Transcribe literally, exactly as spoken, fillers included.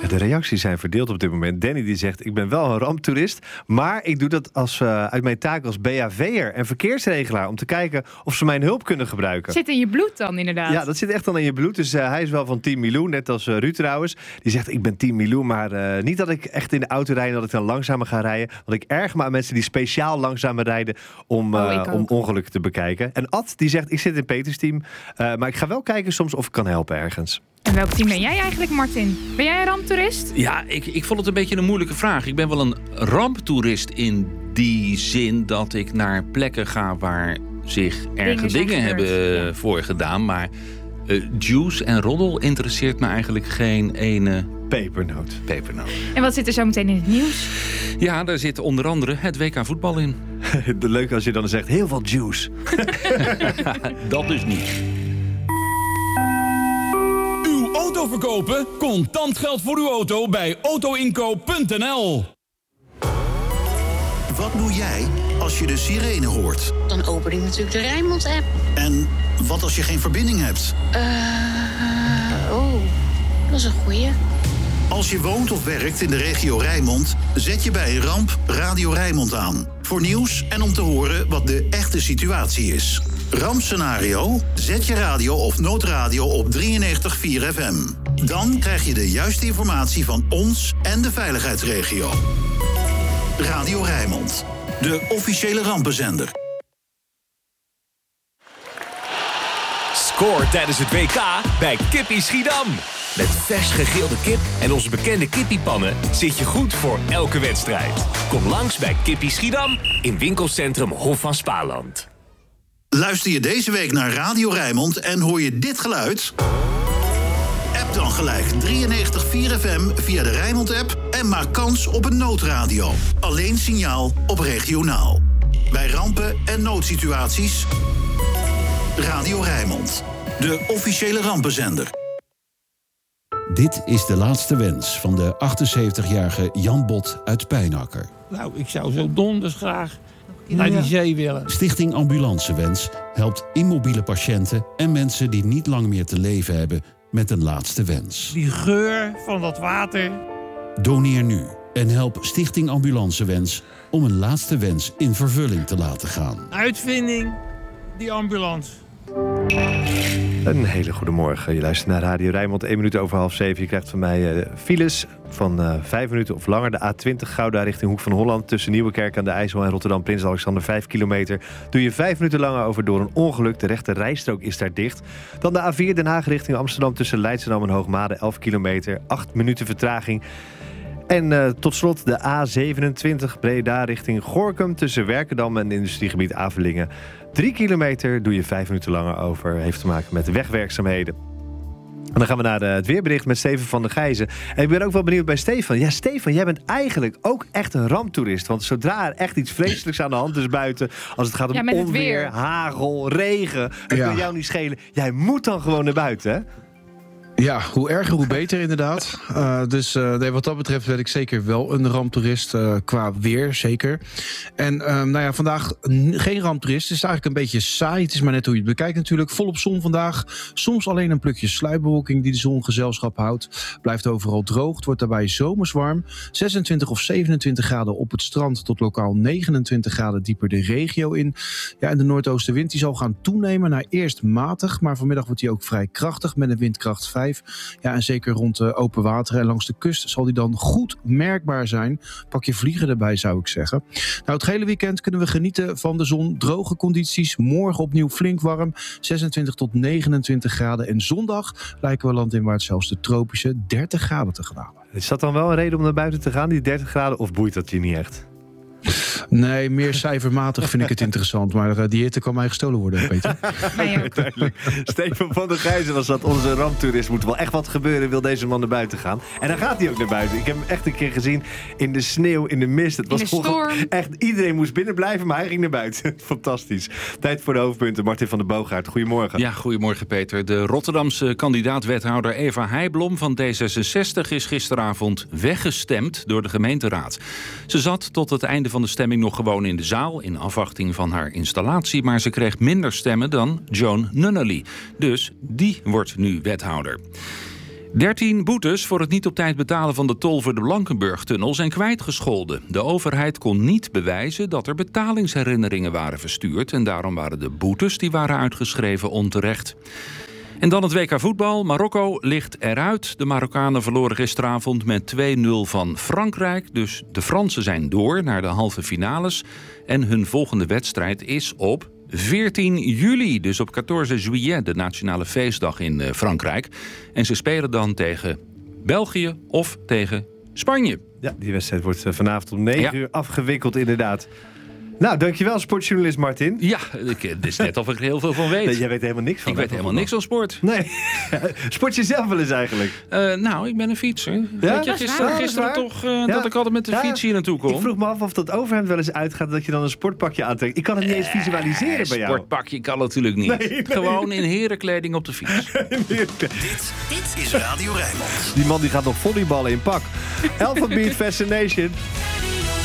De reacties zijn verdeeld op dit moment. Danny die zegt, ik ben wel een ramptoerist, maar ik doe dat als, uh, uit mijn taak als B H V'er en verkeersregelaar om te kijken of ze mijn hulp kunnen gebruiken. Zit in je bloed dan inderdaad? Ja, dat zit echt dan in je bloed. Dus uh, hij is wel van Team Milou, net als uh, Ruud trouwens. Die zegt, ik ben Team Milou, maar uh, niet dat ik echt in de auto rijd en dat ik dan langzamer ga rijden. Want ik erg me aan mensen die speciaal langzamer rijden om, uh, oh, om ongelukken te bekijken. En Ad die zegt, ik zit in Peters team, uh, maar ik ga wel kijken soms of ik kan helpen ergens. En welk team ben jij eigenlijk, Martin? Ben jij een ramptoerist? Ja, ik, ik vond het een beetje een moeilijke vraag. Ik ben wel een ramptoerist in die zin dat ik naar plekken ga waar zich erge dingen, dingen hebben ja. voor gedaan. Maar uh, juice en roddel interesseert me eigenlijk geen ene pepernoot. pepernoot. En wat zit er zo meteen in het nieuws? Ja, daar zit onder andere het W K voetbal in. Leuk als je dan zegt, heel veel juice. Dat dus niet. Auto verkopen? Contant geld voor uw auto bij autoinkoop punt n l. Wat doe jij als je de sirene hoort? Dan open ik natuurlijk de Rijnmond-app. En wat als je geen verbinding hebt? Uh, oh, dat is een goeie. Als je woont of werkt in de regio Rijnmond, zet je bij een ramp Radio Rijnmond aan. Voor nieuws en om te horen wat de echte situatie is. Rampscenario? Zet je radio of noodradio op drieënnegentig komma vier F M. Dan krijg je de juiste informatie van ons en de veiligheidsregio. Radio Rijnmond, de officiële rampenzender. Scoor tijdens het W K bij Kippie Schiedam. Met vers gegrilde kip en onze bekende kippiepannen zit je goed voor elke wedstrijd. Kom langs bij Kippie Schiedam in winkelcentrum Hof van Spaarland. Luister je deze week naar Radio Rijnmond en hoor je dit geluid? App dan gelijk drieënnegentig komma vier F M via de Rijnmond-app en maak kans op een noodradio. Alleen signaal op regionaal. Bij rampen en noodsituaties. Radio Rijnmond, de officiële rampenzender. Dit is de laatste wens van de achtenzeventigjarige Jan Bot uit Pijnacker. Nou, ik zou zo donders graag naar die zee willen. Stichting Ambulancewens helpt immobiele patiënten en mensen die niet lang meer te leven hebben met een laatste wens. Die geur van dat water. Doneer nu en help Stichting Ambulancewens om een laatste wens in vervulling te laten gaan. Uitvinding, die ambulance. Een hele goede morgen. Je luistert naar Radio Rijnmond, één minuut over half zeven. Je krijgt van mij uh, files van uh, vijf minuten of langer. De A twintig Gouda richting Hoek van Holland. Tussen Nieuwekerk aan de IJssel en Rotterdam Prins Alexander vijf kilometer. Doe je vijf minuten langer over door een ongeluk. De rechte rijstrook is daar dicht. Dan de A vier Den Haag richting Amsterdam tussen Leidschendam en Hoogmade. elf kilometer, acht minuten vertraging. En uh, tot slot de A zevenentwintig Breda richting Gorinchem tussen Werkendam en industriegebied Avelingen. Drie kilometer doe je vijf minuten langer over. Heeft te maken met wegwerkzaamheden. En dan gaan we naar de, het weerbericht met Steven van der Gijzen. En ik ben ook wel benieuwd bij Stefan. Ja, Stefan, jij bent eigenlijk ook echt een ramptoerist. Want zodra er echt iets vreselijks aan de hand is buiten, als het gaat om ja, onweer, weer. hagel, regen, het Ja. kan jou niet schelen. Jij moet dan gewoon naar buiten, hè? Ja, hoe erger, hoe beter inderdaad. Uh, dus uh, nee, wat dat betreft ben ik zeker wel een ramptoerist. Uh, qua weer, zeker. En uh, nou ja, vandaag n- geen ramptoerist. Het is eigenlijk een beetje saai. Het is maar net hoe je het bekijkt natuurlijk. Volop zon vandaag. Soms alleen een plukje sluierbewolking die de zon gezelschap houdt. Blijft overal droog. Het wordt daarbij zomers warm. zesentwintig of zevenentwintig graden op het strand tot lokaal negenentwintig graden dieper de regio in. Ja, en de noordoostenwind die zal gaan toenemen naar eerst matig. Maar vanmiddag wordt hij ook vrij krachtig met een windkracht vijf. Ja, en zeker rond uh, open water en langs de kust zal die dan goed merkbaar zijn. Pak je vliegen erbij, zou ik zeggen. Nou, het hele weekend kunnen we genieten van de zon. Droge condities. Morgen opnieuw flink warm. zesentwintig tot negenentwintig graden. En zondag lijken we landinwaarts zelfs de tropische dertig graden te gaan halen. Is dat dan wel een reden om naar buiten te gaan, die dertig graden? Of boeit dat je niet echt? Nee, meer cijfermatig vind ik het interessant. Maar uh, die hitte kan mij gestolen worden, Peter. Mij ook. Stefan van der Gijzen was dat, onze ramptoerist. Moet wel echt wat gebeuren, wil deze man naar buiten gaan. En dan gaat hij ook naar buiten. Ik heb hem echt een keer gezien in de sneeuw, in de mist. Het was in de storm. Echt, iedereen moest binnen blijven, maar hij ging naar buiten. Fantastisch. Tijd voor de hoofdpunten. Martin van der Boogaard, goedemorgen. Ja, goedemorgen Peter. De Rotterdamse kandidaat-wethouder Eva Heijblom van D zesenzestig is gisteravond weggestemd door de gemeenteraad. Ze zat tot het einde van de stemming nog gewoon in de zaal in afwachting van haar installatie, maar ze kreeg minder stemmen dan Joan Nunnally. Dus die wordt nu wethouder. dertien boetes voor het niet op tijd betalen van de tol voor de Blankenburg-tunnel zijn kwijtgescholden. De overheid kon niet bewijzen dat er betalingsherinneringen waren verstuurd en daarom waren de boetes die waren uitgeschreven onterecht. En dan het W K voetbal. Marokko ligt eruit. De Marokkanen verloren gisteravond met twee nul van Frankrijk. Dus de Fransen zijn door naar de halve finales. En hun volgende wedstrijd is op veertien juli. Dus op veertien juillet, de nationale feestdag in Frankrijk. En ze spelen dan tegen België of tegen Spanje. Ja, die wedstrijd wordt vanavond om negen Ja. uur afgewikkeld inderdaad. Nou, dankjewel sportjournalist Martin. Ja, het is net of ik er heel veel van weet. Nee, jij weet helemaal niks van. Ik hè, weet van helemaal niks van sport. Nee. Sport je zelf wel eens eigenlijk? Uh, nou, ik ben een fietser. Ja? Weet je, Dat is gisteren, waar, gisteren dat is toch uh, Ja. dat ik altijd met de Ja. fiets hier naartoe kom. Ik vroeg me af of dat overhemd wel eens uitgaat dat je dan een sportpakje aantrekt. Ik kan het niet eens visualiseren Eh, bij jou. Sportpakje kan natuurlijk niet. Nee, nee. Gewoon in herenkleding op de fiets. Dit is Radio Rijnmond. Die man die gaat nog volleyballen in pak. Alphabet Fascination.